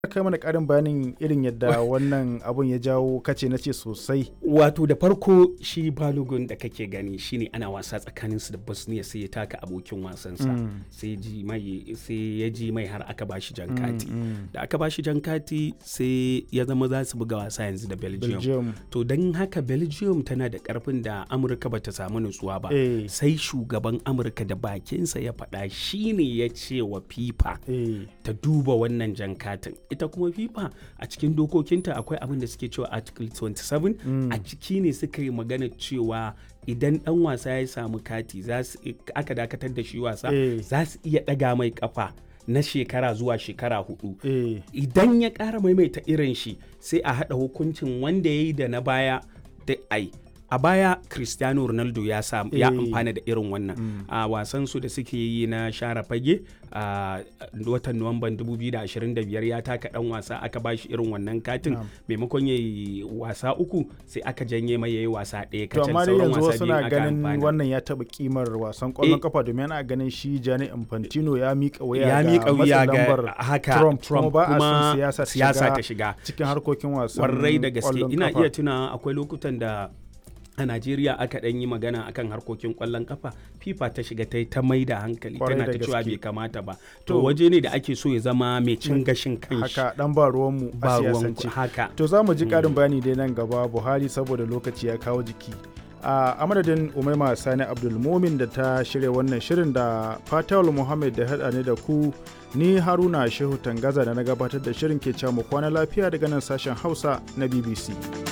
kai mana ƙarin bayanin irin yadda wannan abun ya jawo kace na ce sosai. Wato da farko shi Balogun da kake gani shine ana wasa tsakaninsu da Bosnia sai ya taka abokin wasansa sai ya ji mai har aka bashi jan kati. Da aka bashi jan kati sai ya zama za su buga wasa yanzu da Belgium. To don haka Belgium tana da karfin da Amurka bata samu nutsuwa ba. Sai shugaban Amurka da bakinsa ya faɗa shine ya ce wa FIFA ta duba wannan jan katin. Ita kuma FIFA a cikin dokokinta akwai abin da suke cewa Article 27 a ciki ne suka yi magana cewa idan dan wasa ya samu kati aka dakatar da shi wasa za su iya daga mai kafa na shekara zuwa shekara 4 idan ya ƙara maimaita irin shi sai a haɗa hukuncin wanda ya yi da na baya da a baya Cristiano Ronaldo ya amfana da irin wannan a wasan su da suke yi na share fage a watan Nuwamban 2025 ya taka dan wasa aka bashi irin wannan katin maimakon yayi wasa 3 sai aka janye mai yayi wasa 1 kacal. To amma yanzu wasu na ganin wannan ya taba kimar wasan kwallon kafa domin ana ganin shi Gianni Infantino ya mika wuya ga Trump kuma siyasa ta shiga cikin harkokin wasan kwarai da gaske. Ina iya tuna akwai lokutan da a Najeriya aka ɗan yi magana akan harkokin ƙwallon kafa FIFA ta shiga ta mai da hankali tana ta cewa bai kamata ba. To waje ne da ake so ya zama mai cin gashin kanshi. Haka dan ba ruwanmu a siyasance. Haka. To za mu ji ƙarin bayani dai nan gaba Buhari saboda lokaci ya kawo jiki. A madadin Umaima Sani Abdulmumin da ta shirya wannan shirin da Fatawul Muhammad da haɗa ne da ku ni Haruna Shehu Tangaza da na gabatar da shirin ke cewa mu kwana lafiya daga nan sashen Hausa na BBC.